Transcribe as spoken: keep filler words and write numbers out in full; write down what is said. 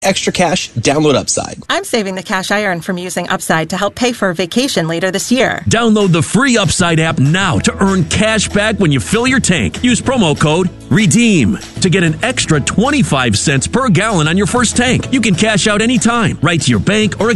extra cash, download Upside. I'm saving the cash I earn from using Upside to help pay for a vacation later this year. Download the free Upside app now to earn cash back when you fill your tank. Use promo code REDEEM to get an extra twenty-five cents per gallon on your first tank. You can cash out anytime, right to your bank or